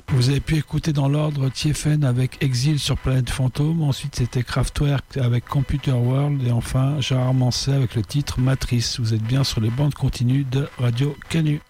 Vous avez pu écouter dans l'ordre Tiefen avec Exil sur Planète Fantôme, ensuite c'était Kraftwerk avec Computer World et enfin Gérard Manset avec le titre Matrice. Vous êtes bien sur les bandes continues de Radio Canu.